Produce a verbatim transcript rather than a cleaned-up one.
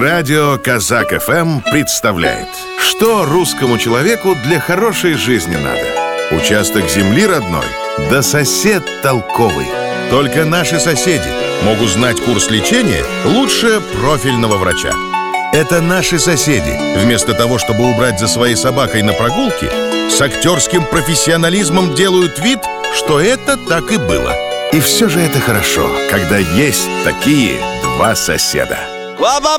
Радио Казак эф эм представляет, что русскому человеку для хорошей жизни надо. Участок земли родной, да сосед толковый. Только наши соседи могут знать курс лечения лучше профильного врача. Это наши соседи, вместо того, чтобы убрать за своей собакой на прогулке, с актерским профессионализмом делают вид, что это так и было. И все же это хорошо, когда есть такие два соседа.